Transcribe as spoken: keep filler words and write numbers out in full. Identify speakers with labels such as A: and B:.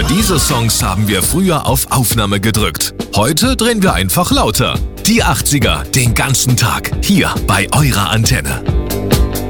A: diese Songs haben wir früher auf Aufnahme gedrückt. Heute drehen wir einfach lauter. Die achtziger, den ganzen Tag, hier bei eurer Antenne.